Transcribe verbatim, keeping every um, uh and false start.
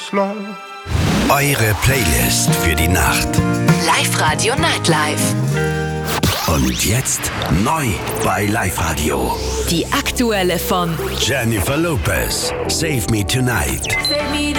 love. Eure Playlist für die Nacht. Live-Radio Nightlife. Und jetzt neu bei Live-Radio. Die aktuelle von Jennifer Lopez, Save Me Tonight. Save me